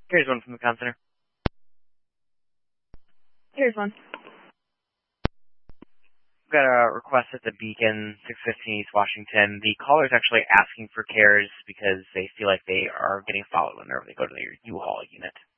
Here's one from the con center. Here's one. We've got a request at the Beacon, 615 East Washington. The caller's actually asking for CARES because they feel like they are getting followed whenever they go to their U-Haul unit.